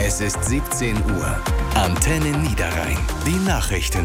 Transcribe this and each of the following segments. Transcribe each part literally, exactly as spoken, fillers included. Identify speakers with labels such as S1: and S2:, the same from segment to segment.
S1: Es ist siebzehn Uhr. Antenne Niederrhein. Die Nachrichten.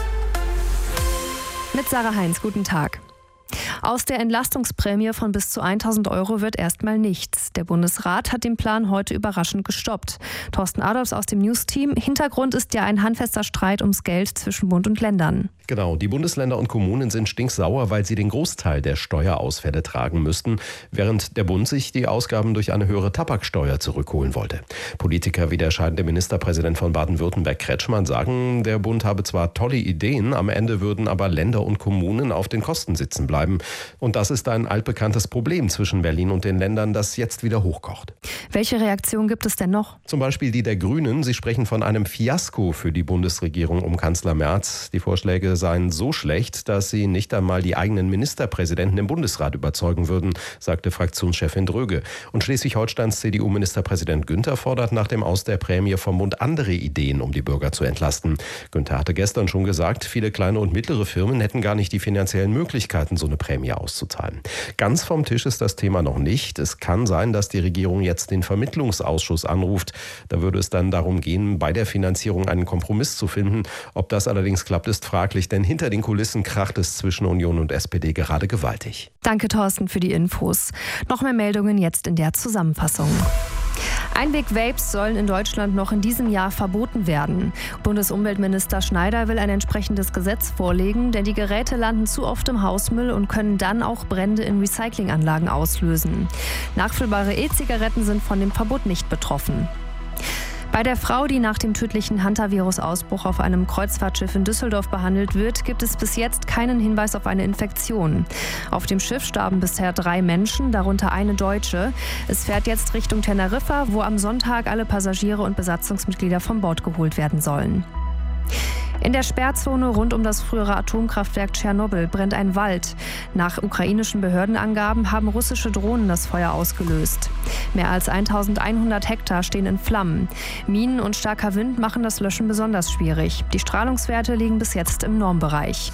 S2: Mit Sarah Heinz, guten Tag. Aus der Entlastungsprämie von bis zu tausend Euro wird erstmal nichts. Der Bundesrat hat den Plan heute überraschend gestoppt. Thorsten Adolfs aus dem News-Team. Hintergrund ist ja ein handfester Streit ums Geld zwischen Bund und Ländern.
S3: Genau, die Bundesländer und Kommunen sind stinksauer, weil sie den Großteil der Steuerausfälle tragen müssten, während der Bund sich die Ausgaben durch eine höhere Tabaksteuer zurückholen wollte. Politiker wie der scheidende Ministerpräsident von Baden-Württemberg Kretschmann sagen, der Bund habe zwar tolle Ideen, am Ende würden aber Länder und Kommunen auf den Kosten sitzen bleiben. Und das ist ein altbekanntes Problem zwischen Berlin und den Ländern, das jetzt wieder hochkocht.
S2: Welche Reaktion gibt es denn noch?
S3: Zum Beispiel die der Grünen. Sie sprechen von einem Fiasko für die Bundesregierung um Kanzler Merz. Die Vorschläge seien so schlecht, dass sie nicht einmal die eigenen Ministerpräsidenten im Bundesrat überzeugen würden, sagte Fraktionschefin Dröge. Und Schleswig-Holsteins C D U-Ministerpräsident Günther fordert nach dem Aus der Prämie vom Bund andere Ideen, um die Bürger zu entlasten. Günther hatte gestern schon gesagt, viele kleine und mittlere Firmen hätten gar nicht die finanziellen Möglichkeiten, so eine Prämie auszuzahlen. Ganz vom Tisch ist das Thema noch nicht. Es kann sein, dass die Regierung jetzt den Vermittlungsausschuss anruft. Da würde es dann darum gehen, bei der Finanzierung einen Kompromiss zu finden. Ob das allerdings klappt, ist fraglich, denn hinter den Kulissen kracht es zwischen Union und S P D gerade gewaltig.
S2: Danke, Thorsten, für die Infos. Noch mehr Meldungen jetzt in der Zusammenfassung. Einweg-Vapes sollen in Deutschland noch in diesem Jahr verboten werden. Bundesumweltminister Schneider will ein entsprechendes Gesetz vorlegen, denn die Geräte landen zu oft im Hausmüll und können dann auch Brände in Recyclinganlagen auslösen. Nachfüllbare E-Zigaretten sind von dem Verbot nicht betroffen. Bei der Frau, die nach dem tödlichen Hantavirus-Ausbruch auf einem Kreuzfahrtschiff in Düsseldorf behandelt wird, gibt es bis jetzt keinen Hinweis auf eine Infektion. Auf dem Schiff starben bisher drei Menschen, darunter eine Deutsche. Es fährt jetzt Richtung Teneriffa, wo am Sonntag alle Passagiere und Besatzungsmitglieder vom Bord geholt werden sollen. In der Sperrzone rund um das frühere Atomkraftwerk Tschernobyl brennt ein Wald. Nach ukrainischen Behördenangaben haben russische Drohnen das Feuer ausgelöst. Mehr als eintausendeinhundert Hektar stehen in Flammen. Minen und starker Wind machen das Löschen besonders schwierig. Die Strahlungswerte liegen bis jetzt im Normbereich.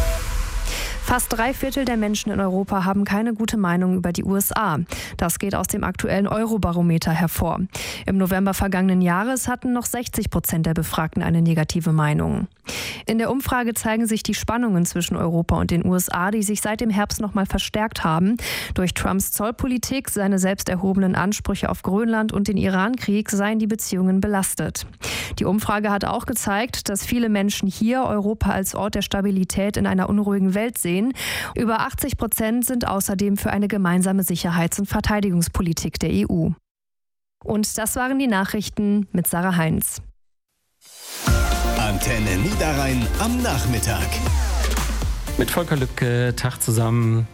S2: Fast drei Viertel der Menschen in Europa haben keine gute Meinung über die U S A. Das geht aus dem aktuellen Eurobarometer hervor. Im November vergangenen Jahres hatten noch sechzig Prozent der Befragten eine negative Meinung. In der Umfrage zeigen sich die Spannungen zwischen Europa und den U S A, die sich seit dem Herbst noch mal verstärkt haben. Durch Trumps Zollpolitik, seine selbst erhobenen Ansprüche auf Grönland und den Irankrieg seien die Beziehungen belastet. Die Umfrage hat auch gezeigt, dass viele Menschen hier Europa als Ort der Stabilität in einer unruhigen Welt sehen. Über achtzig Prozent sind außerdem für eine gemeinsame Sicherheits- und Verteidigungspolitik der E U. Und das waren die Nachrichten mit Sarah Heinz.
S1: Antenne Niederrhein am Nachmittag.
S4: Mit Volker Lübke, Tag zusammen.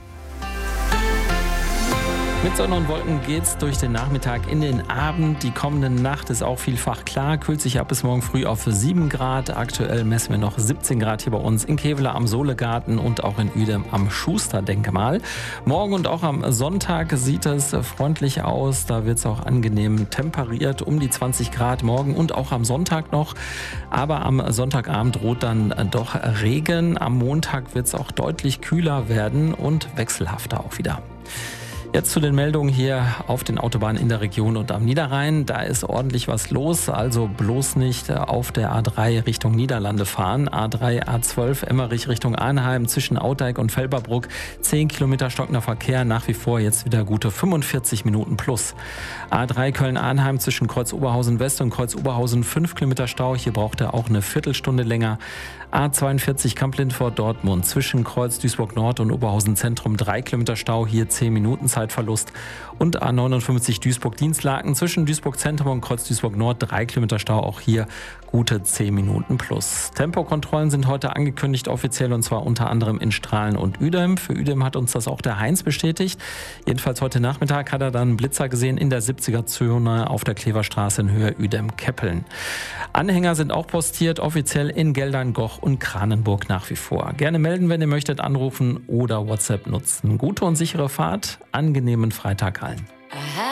S4: Mit Sonne und Wolken geht's durch den Nachmittag in den Abend. Die kommende Nacht ist auch vielfach klar, kühlt sich ab bis morgen früh auf sieben Grad. Aktuell messen wir noch siebzehn Grad hier bei uns in Kevela am Sohlegarten und auch in Uedem am Schusterdenkmal. Morgen und auch am Sonntag sieht es freundlich aus. Da wird es auch angenehm temperiert, um die zwanzig Grad morgen und auch am Sonntag noch. Aber am Sonntagabend droht dann doch Regen. Am Montag wird es auch deutlich kühler werden und wechselhafter auch wieder. Jetzt zu den Meldungen hier auf den Autobahnen in der Region und am Niederrhein. Da ist ordentlich was los, also bloß nicht auf der A drei Richtung Niederlande fahren. A drei, A zwölf, Emmerich Richtung Arnheim zwischen Auteig und Felberbruck. zehn Kilometer stockender Verkehr, nach wie vor jetzt wieder gute fünfundvierzig Minuten plus. A drei Köln-Arnheim zwischen Kreuz Oberhausen West und Kreuz Oberhausen fünf Kilometer Stau. Hier braucht er auch eine Viertelstunde länger. A zweiundvierzig Kamp-Lindfort Dortmund zwischen Kreuz Duisburg Nord und Oberhausen Zentrum drei Kilometer Stau, hier zehn Minuten Zeitverlust. Und A neunundfünfzig Duisburg Dienstlaken zwischen Duisburg Zentrum und Kreuz Duisburg Nord drei Kilometer Stau, auch hier gute zehn Minuten plus. Tempokontrollen sind heute angekündigt offiziell und zwar unter anderem in Strahlen und Uedem. Für Uedem hat uns das auch der Heinz bestätigt. Jedenfalls heute Nachmittag hat er dann einen Blitzer gesehen in der siebziger-Zone auf der Kleverstraße in Höhe Uedem-Keppeln. Anhänger sind auch postiert, offiziell in Geldern, Goch und Kranenburg nach wie vor. Gerne melden, wenn ihr möchtet, anrufen oder WhatsApp nutzen. Gute und sichere Fahrt, angenehmen Freitag allen.